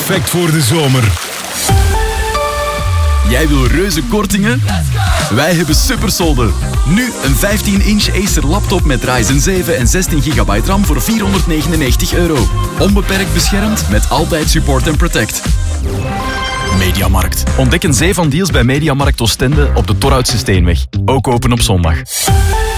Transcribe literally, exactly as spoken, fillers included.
perfect voor de zomer. Jij wil reuze kortingen? Wij hebben supersolden. Nu een vijftien inch Acer laptop met Ryzen zeven en zestien gigabyte RAM voor vierhonderdnegenennegentig euro. Onbeperkt beschermd met altijd support en protect. Mediamarkt. Ontdek een zee van deals bij Mediamarkt Oostende op de Torhoutse Steenweg. Ook open op zondag.